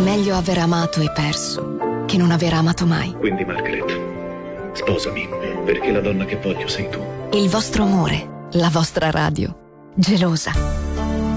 meglio aver amato e perso che non aver amato mai. Quindi, Margaret, sposami, perché la donna che voglio sei tu. Il vostro amore, la vostra radio. Gelosa.